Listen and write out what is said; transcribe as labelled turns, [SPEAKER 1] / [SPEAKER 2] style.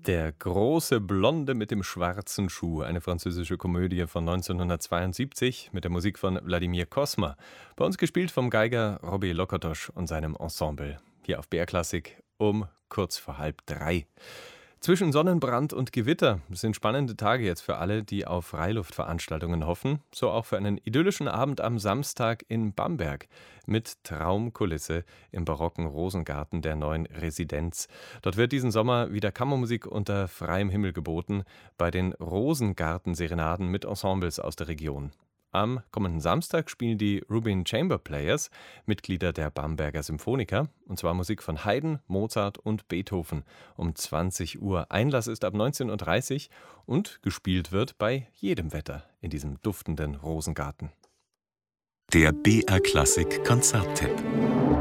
[SPEAKER 1] Der große Blonde mit dem schwarzen Schuh, eine französische Komödie von 1972 mit der Musik von Wladimir Cosma. Bei uns gespielt vom Geiger Robbie Lokotosch und seinem Ensemble. Hier auf BR Klassik um kurz vor 2:30. Zwischen Sonnenbrand und Gewitter sind spannende Tage jetzt für alle, die auf Freiluftveranstaltungen hoffen. So auch für einen idyllischen Abend am Samstag in Bamberg mit Traumkulisse im barocken Rosengarten der neuen Residenz. Dort wird diesen Sommer wieder Kammermusik unter freiem Himmel geboten bei den Rosengarten-Serenaden mit Ensembles aus der Region. Am kommenden Samstag spielen die Rubin Chamber Players, Mitglieder der Bamberger Symphoniker, und zwar Musik von Haydn, Mozart und Beethoven um 20 Uhr. Einlass ist ab 19:30 Uhr und gespielt wird bei jedem Wetter in diesem duftenden Rosengarten.
[SPEAKER 2] Der BR Klassik Konzerttipp.